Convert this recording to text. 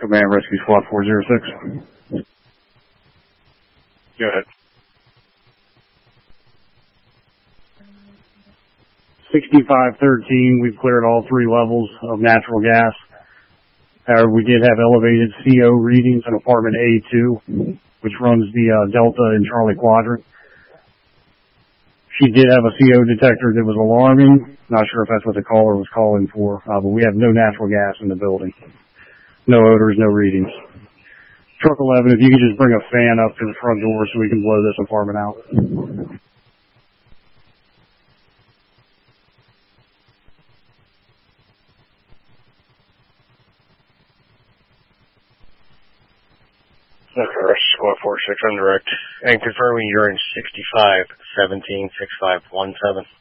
Command Rescue Squad 406. Go ahead. 6513, we've cleared all 3 levels of natural gas. However, we did have elevated CO readings in apartment A2, which runs the Delta and Charlie Quadrant. She did have a CO detector that was alarming. Not sure if that's what the caller was calling for, but we have no natural gas in the building. No odors, no readings. Truck 11, if you could just bring a fan up to the front door so we can blow this apartment out. Okay, Rescue Squad 46 on direct. And confirming you're in 6517-6517.